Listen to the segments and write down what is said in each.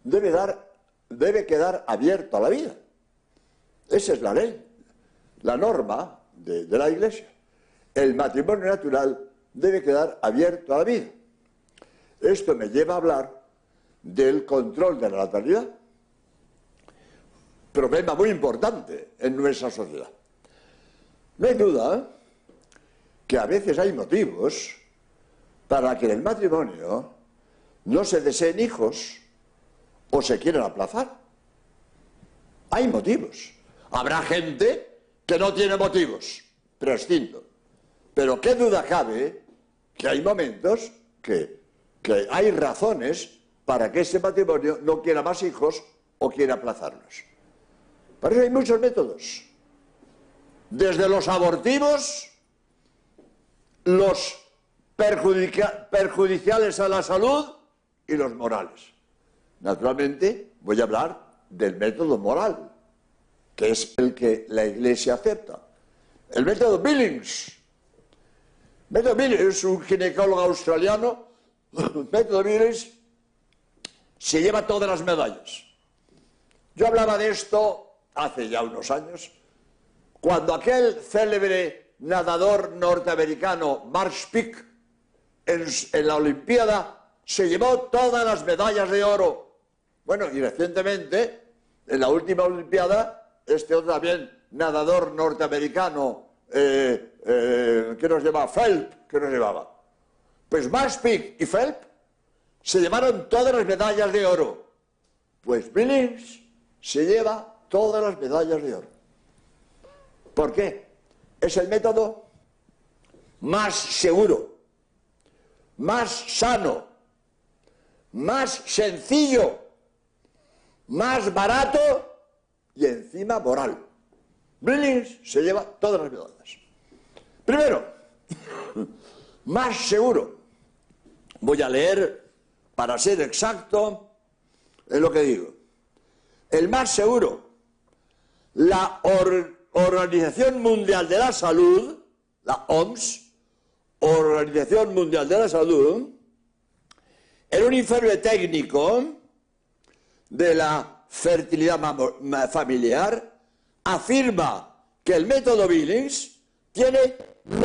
debe quedar abierto a la vida. Esa es la ley, la norma de la Iglesia. El matrimonio natural debe quedar abierto a la vida. Esto me lleva a hablar del control de la natalidad. Problema muy importante en nuestra sociedad. No hay duda que a veces hay motivos para que en el matrimonio no se deseen hijos o se quieran aplazar. Hay motivos. Habrá gente que no tiene motivos, prescindo. Pero qué duda cabe que hay momentos que hay razones para que ese matrimonio no quiera más hijos o quiera aplazarlos. Para eso hay muchos métodos. Desde los abortivos, los perjudiciales a la salud y los morales. Naturalmente, voy a hablar del método moral, que es el que la Iglesia acepta. El método Billings. El método Billings, un ginecólogo australiano, el método Billings se lleva todas las medallas. Yo hablaba de esto hace ya unos años, cuando aquel célebre nadador norteamericano, Mark Spick, en la Olimpiada, se llevó todas las medallas de oro. Bueno, y recientemente, en la última Olimpiada, este otro también nadador norteamericano, ¿qué nos llevaba? Phelps, ¿qué nos llevaba? Pues Mark Spick y Phelps se llevaron todas las medallas de oro. Pues Billings se lleva todas las medallas de oro. ¿Por qué? Es el método más seguro, más sano, más sencillo, más barato y encima moral. Billings se lleva todas las medallas. Primero, más seguro. Voy a leer para ser exacto en lo que digo. El más seguro. La Organización Mundial de la Salud, la OMS, Organización Mundial de la Salud, en un informe técnico de la fertilidad familiar, afirma que el método Billings tiene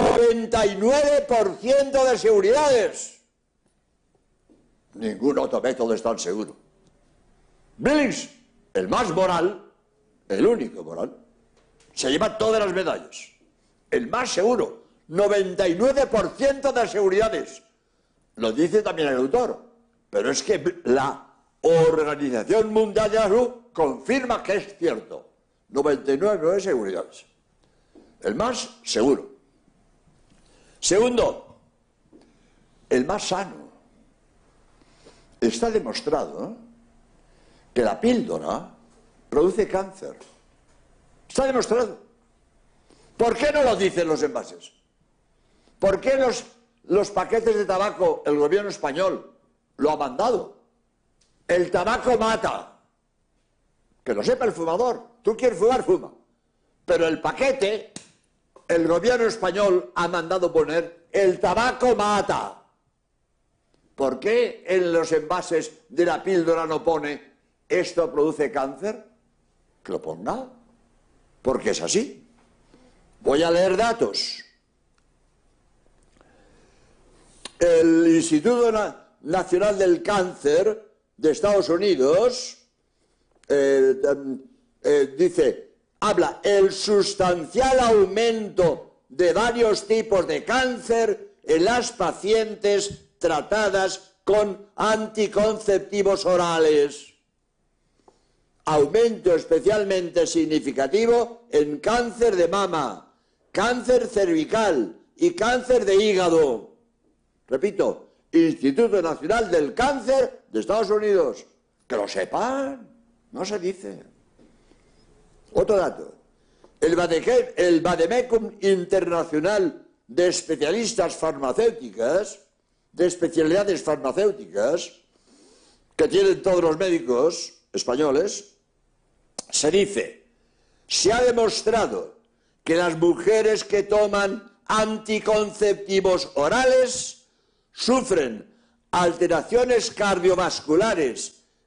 99% de seguridades. Ningún otro método es tan seguro. Billings, el más moral, el único moral, se lleva todas las medallas. El más seguro, 99% de seguridades. Lo dice también el autor. Pero es que la Organización Mundial de la Salud confirma que es cierto. 99% seguridades. El más seguro. Segundo, el más sano. Está demostrado que la píldora produce cáncer. Está demostrado. ¿Por qué no lo dicen los envases? ¿Por qué los paquetes de tabaco el gobierno español lo ha mandado? El tabaco mata. Que lo sepa el fumador. Tú quieres fumar, fuma. Pero el paquete, el gobierno español ha mandado poner el tabaco mata. ¿Por qué en los envases de la píldora no pone esto produce cáncer? Que lo ponga. Porque es así. Voy a leer datos. El Instituto Nacional del Cáncer de Estados Unidos habla el sustancial aumento de varios tipos de cáncer en las pacientes tratadas con anticonceptivos orales. Aumento especialmente significativo en cáncer de mama, cáncer cervical y cáncer de hígado. Repito, Instituto Nacional del Cáncer de Estados Unidos. Que lo sepan, no se dice. Otro dato. El Vademecum Internacional de Especialistas Farmacéuticas, de especialidades farmacéuticas, que tienen todos los médicos españoles, se dice, se ha demostrado que las mujeres que toman anticonceptivos orales sufren alteraciones cardiovasculares,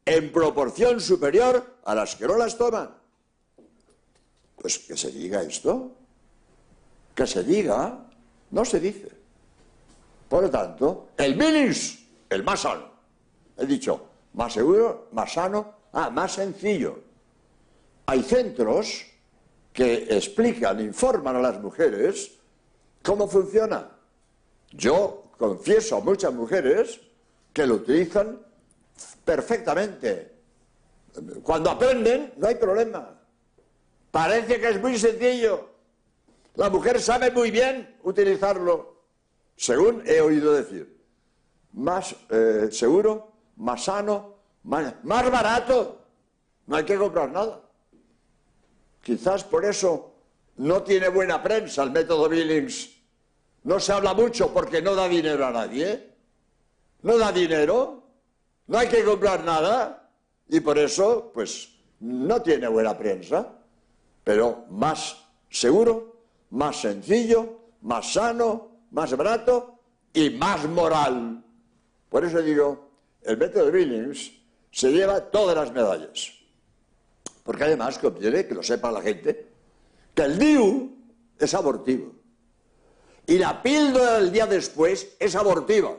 en proporción superior a las que no las toman. Pues que se diga esto, que se diga, no se dice. Por lo tanto, el Billings, el más sano, he dicho, más seguro, más sano, más sencillo. Hay centros que explican, informan a las mujeres cómo funciona. Yo confieso a muchas mujeres que lo utilizan perfectamente. Cuando aprenden, no hay problema. Parece que es muy sencillo. La mujer sabe muy bien utilizarlo, según he oído decir. Más seguro, más sano, más barato. No hay que comprar nada. Quizás por eso no tiene buena prensa el método Billings. No se habla mucho porque no da dinero a nadie. No da dinero. No hay que comprar nada. Y por eso, pues, no tiene buena prensa. Pero más seguro, más sencillo, más sano, más barato y más moral. Por eso digo, el método Billings se lleva todas las medallas. Porque además conviene que lo sepa la gente, que el DIU es abortivo. Y la píldora del día después es abortiva.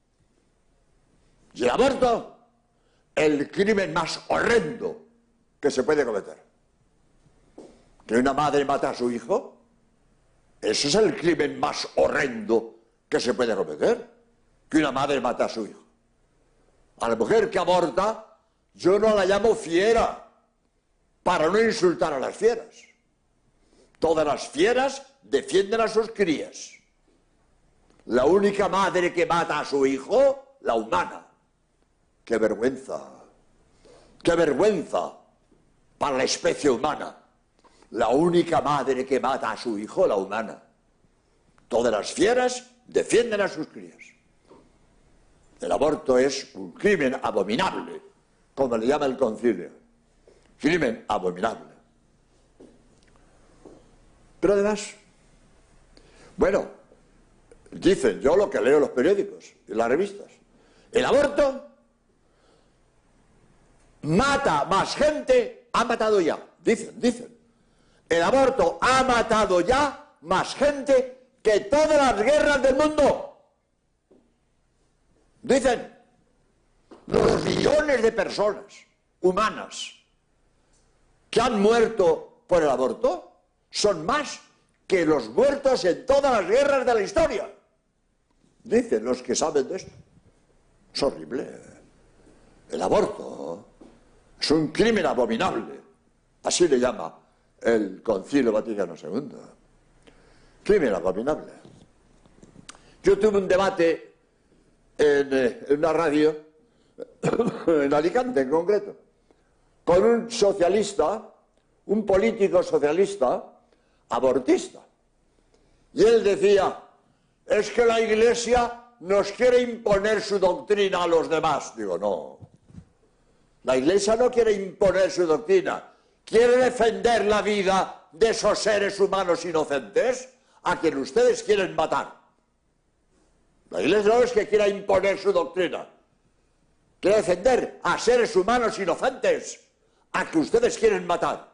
Y el aborto, el crimen más horrendo que se puede cometer. Que una madre mata a su hijo, eso es el crimen más horrendo que se puede cometer. Que una madre mata a su hijo. A la mujer que aborta, yo no la llamo fiera, para no insultar a las fieras. Todas las fieras defienden a sus crías. La única madre que mata a su hijo, la humana. ¡Qué vergüenza! ¡Qué vergüenza para la especie humana! La única madre que mata a su hijo, la humana. Todas las fieras defienden a sus crías. El aborto es un crimen abominable, como le llama el concilio. Crimen abominable. Pero además, bueno, dicen, yo lo que leo en los periódicos y las revistas, el aborto mata más gente, ha matado ya, dicen. El aborto ha matado ya más gente que todas las guerras del mundo. Dicen, los millones de personas humanas que han muerto por el aborto son más que los muertos en todas las guerras de la historia. Dicen los que saben de esto. Es horrible. El aborto es un crimen abominable. Así le llama el Concilio Vaticano II. Crimen abominable. Yo tuve un debate en una radio, en Alicante en concreto, con un socialista, un político socialista, abortista. Y él decía, es que la Iglesia nos quiere imponer su doctrina a los demás. Digo, no. La Iglesia no quiere imponer su doctrina, quiere defender la vida de esos seres humanos inocentes a quien ustedes quieren matar. La Iglesia no es que quiera imponer su doctrina, quiere defender a seres humanos inocentes a que ustedes quieren matar.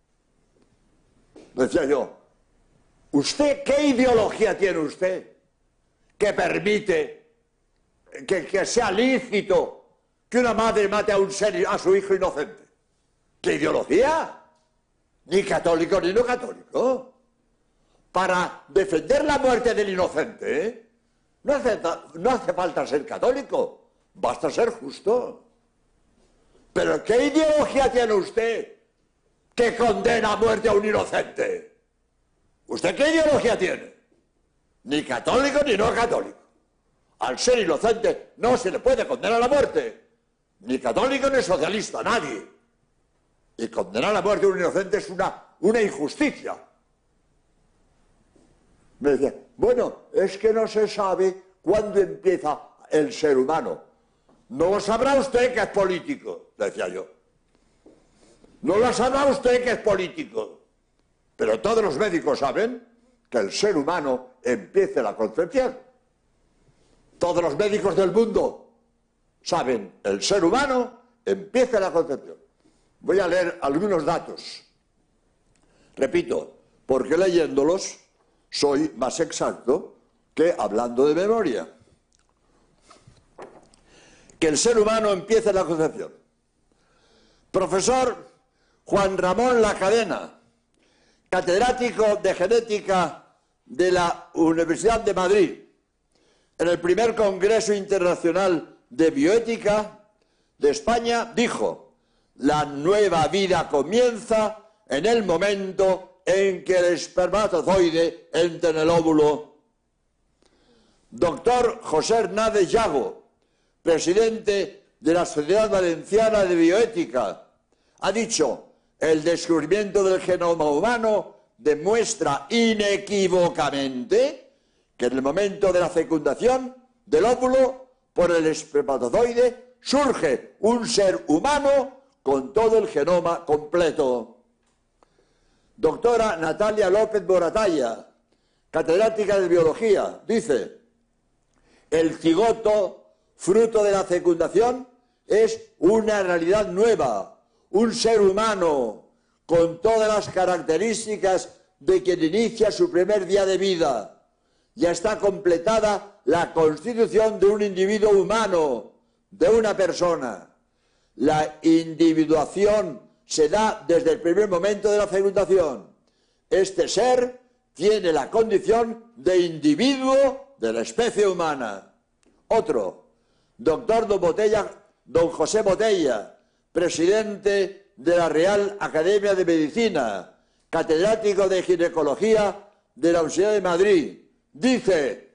Decía yo, ¿usted qué ideología tiene usted que permite que sea lícito que una madre mate a su hijo inocente? ¿Qué ideología? Ni católico ni no católico. Para defender la muerte del inocente, no hace falta ser católico, basta ser justo. ¿Pero qué ideología tiene usted que condena a muerte a un inocente? ¿Usted qué ideología tiene? Ni católico ni no católico. Al ser inocente no se le puede condenar a la muerte. Ni católico ni socialista, nadie. Y condenar a la muerte a un inocente es una injusticia. Me decía, bueno, es que no se sabe cuándo empieza el ser humano. No lo sabrá usted que es político, decía yo. No lo sabrá usted que es político. Pero todos los médicos saben que el ser humano empieza la concepción. Todos los médicos del mundo saben, el ser humano empiece la concepción. Voy a leer algunos datos. Repito, porque leyéndolos soy más exacto que hablando de memoria. Que el ser humano empiece la concepción. Profesor Juan Ramón Lacadena, catedrático de genética de la Universidad de Madrid, en el primer Congreso Internacional de Bioética de España, dijo: la nueva vida comienza en el momento en que el espermatozoide entra en el óvulo. Doctor José Hernández Yago, presidente de la Sociedad Valenciana de Bioética, ha dicho: el descubrimiento del genoma humano demuestra inequívocamente que en el momento de la fecundación del óvulo por el espermatozoide surge un ser humano con todo el genoma completo. Doctora Natalia López Moratalla, catedrática de biología, dice: el cigoto, fruto de la fecundación, es una realidad nueva, un ser humano con todas las características de quien inicia su primer día de vida. Ya está completada la constitución de un individuo humano, de una persona. La individuación se da desde el primer momento de la fecundación. Este ser tiene la condición de individuo de la especie humana. Otro, doctor don José Botella, presidente de la Real Academia de Medicina, catedrático de ginecología de la Universidad de Madrid, dice,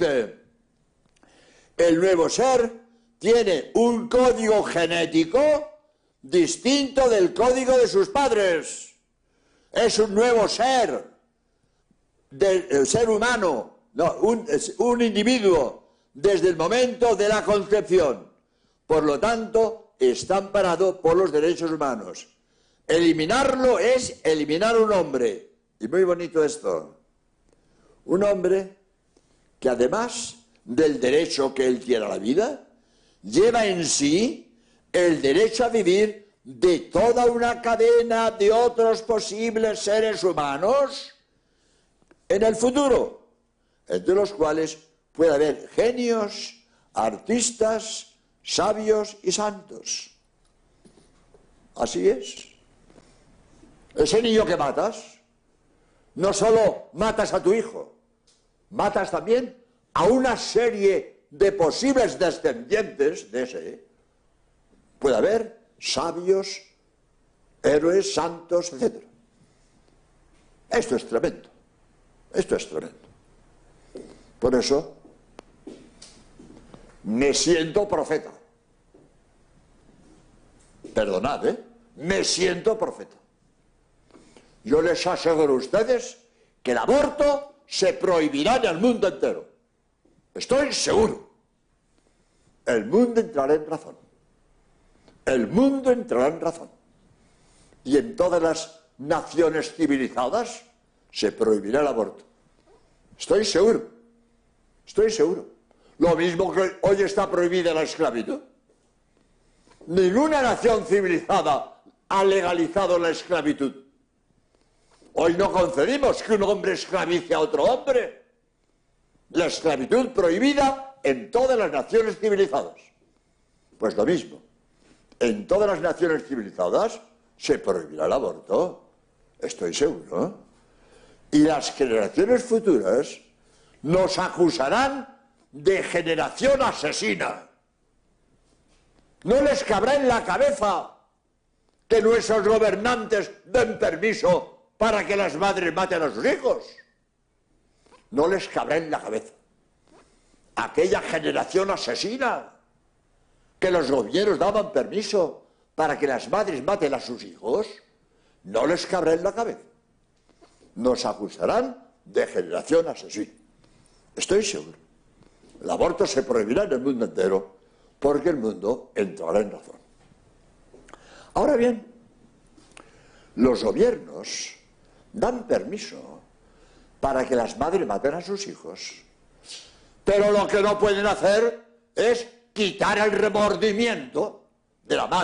el nuevo ser tiene un código genético distinto del código de sus padres. Es un nuevo ser, el ser humano, no, un individuo desde el momento de la concepción. Por lo tanto, está amparado por los derechos humanos. Eliminarlo es eliminar un hombre. Y muy bonito esto. Un hombre que además del derecho que él tiene a la vida, lleva en sí el derecho a vivir de toda una cadena de otros posibles seres humanos en el futuro, entre los cuales puede haber genios, artistas, sabios y santos. Así es. Ese niño que matas, no solo matas a tu hijo, matas también a una serie de posibles descendientes de ese. Puede haber sabios, héroes, santos, etc. Esto es tremendo. Esto es tremendo. Por eso me siento profeta. Perdonad, me siento profeta. Yo les aseguro a ustedes que el aborto se prohibirá en el mundo entero. Estoy seguro. El mundo entrará en razón. El mundo entrará en razón. Y en todas las naciones civilizadas se prohibirá el aborto. Estoy seguro. Estoy seguro. Lo mismo que hoy está prohibida la esclavitud. Ninguna nación civilizada ha legalizado la esclavitud. Hoy no concedimos que un hombre esclavice a otro hombre. La esclavitud prohibida en todas las naciones civilizadas. Pues lo mismo. En todas las naciones civilizadas se prohibirá el aborto. Estoy seguro. Y las generaciones futuras nos acusarán de generación asesina. No les cabrá en la cabeza que nuestros gobernantes den permiso para que las madres maten a sus hijos. No les cabrá en la cabeza. Aquella generación asesina que los gobiernos daban permiso para que las madres maten a sus hijos, no les cabrá en la cabeza. Nos acusarán de generación asesina. Estoy seguro. El aborto se prohibirá en el mundo entero porque el mundo entrará en razón. Ahora bien, los gobiernos dan permiso para que las madres maten a sus hijos, pero lo que no pueden hacer es quitar el remordimiento de la madre.